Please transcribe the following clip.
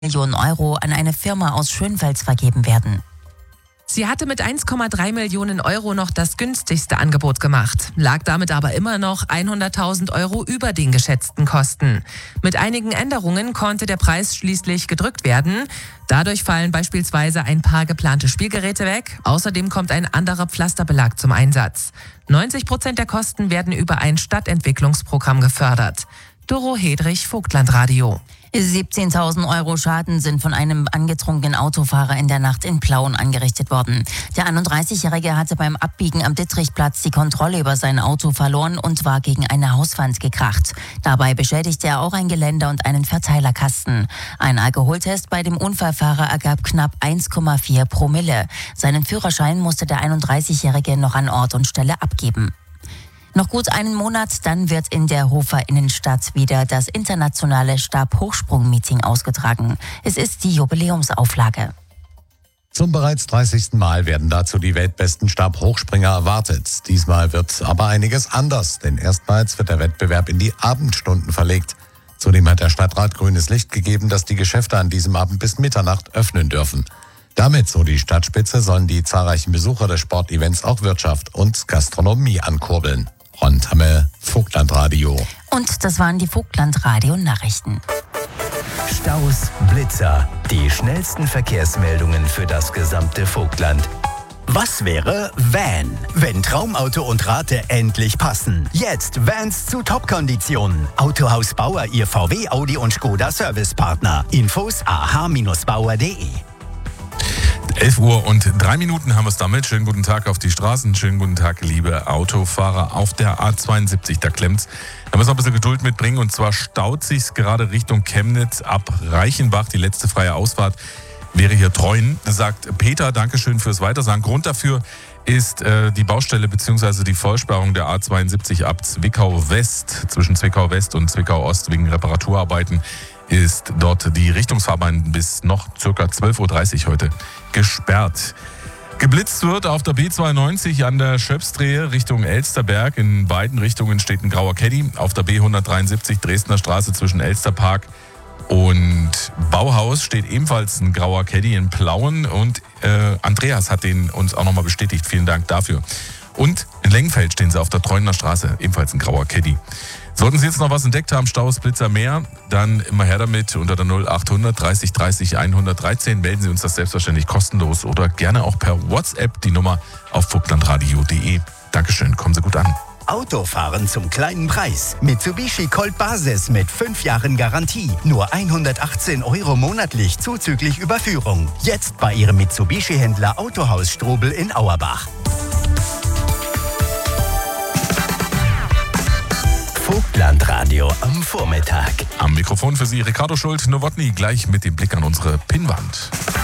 Millionen Euro an eine Firma aus Schönfels vergeben werden. Sie hatte mit 1,3 Millionen Euro noch das günstigste Angebot gemacht, lag damit aber immer noch 100.000 Euro über den geschätzten Kosten. Mit einigen Änderungen konnte der Preis schließlich gedrückt werden. Dadurch fallen beispielsweise ein paar geplante Spielgeräte weg. Außerdem kommt ein anderer Pflasterbelag zum Einsatz. 90% der Kosten werden über ein Stadtentwicklungsprogramm gefördert. Doro Hedrich, Vogtlandradio. 17.000 Euro Schaden sind von einem angetrunkenen Autofahrer in der Nacht in Plauen angerichtet worden. Der 31-Jährige hatte beim Abbiegen am Dittrichplatz die Kontrolle über sein Auto verloren und war gegen eine Hauswand gekracht. Dabei beschädigte er auch ein Geländer und einen Verteilerkasten. Ein Alkoholtest bei dem Unfallfahrer ergab knapp 1,4 Promille. Seinen Führerschein musste der 31-Jährige noch an Ort und Stelle abgeben. Noch gut einen Monat, dann wird in der Hofer Innenstadt wieder das internationale Stabhochsprung-Meeting ausgetragen. Es ist die Jubiläumsauflage. Zum bereits 30. Mal werden dazu die weltbesten Stabhochspringer erwartet. Diesmal wird aber einiges anders, denn erstmals wird der Wettbewerb in die Abendstunden verlegt. Zudem hat der Stadtrat grünes Licht gegeben, dass die Geschäfte an diesem Abend bis Mitternacht öffnen dürfen. Damit, so die Stadtspitze, sollen die zahlreichen Besucher des Sportevents auch Wirtschaft und Gastronomie ankurbeln. Ron Tamme, Vogtlandradio. Und das waren die Vogtlandradio-Nachrichten. Staus, Blitzer, die schnellsten Verkehrsmeldungen für das gesamte Vogtland. Was wäre Van, wenn Traumauto und Rate endlich passen? Jetzt Vans zu Top-Konditionen. Autohaus Bauer, Ihr VW, Audi und Skoda Servicepartner. Infos ah-bauer.de. 11 Uhr und 3 Minuten haben wir es damit. Schönen guten Tag auf die Straßen. Schönen guten Tag, liebe Autofahrer auf der A72. Da klemmt's. Da müssen wir ein bisschen Geduld mitbringen. Und zwar staut sich's gerade Richtung Chemnitz ab Reichenbach. Die letzte freie Ausfahrt wäre hier Treuen, sagt Peter. Dankeschön fürs Weitersagen. Grund dafür ist die Baustelle bzw. die Vollsperrung der A72 ab Zwickau West. Zwischen Zwickau West und Zwickau Ost wegen Reparaturarbeiten ist dort die Richtungsfahrbahn bis noch ca. 12.30 Uhr heute gesperrt. Geblitzt wird auf der B92 an der Schöpfstrehe Richtung Elsterberg. In beiden Richtungen steht ein grauer Caddy. Auf der B173 Dresdner Straße zwischen Elsterpark und Bauhaus steht ebenfalls ein grauer Caddy in Plauen. Und Andreas hat den uns auch nochmal bestätigt. Vielen Dank dafür. Und in Lengenfeld stehen sie auf der Treuener Straße, ebenfalls ein grauer Caddy. Sollten Sie jetzt noch was entdeckt haben, Staus, Blitzer, mehr, dann immer her damit unter der 0800 30 30 113. Melden Sie uns das selbstverständlich kostenlos oder gerne auch per WhatsApp die Nummer auf vogtlandradio.de. Dankeschön, kommen Sie gut an. Autofahren zum kleinen Preis. Mitsubishi Colt Basis mit 5 Jahren Garantie. Nur 118 Euro monatlich zuzüglich Überführung. Jetzt bei Ihrem Mitsubishi-Händler Autohaus Strobel in Auerbach. Vogtlandradio am Vormittag. Am Mikrofon für Sie Ricardo Schult-Nowotny, gleich mit dem Blick an unsere Pinnwand.